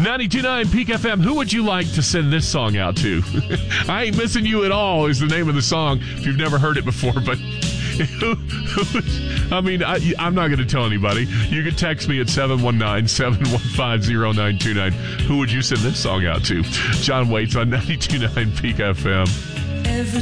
92.9 Peak FM. Who would you like to send this song out to? I Ain't Missing You at All is the name of the song if you've never heard it before, but I'm not going to tell anybody. You can text me at 719-715-0929. Who would you send this song out to? John Waits on 92.9 Peak FM. Every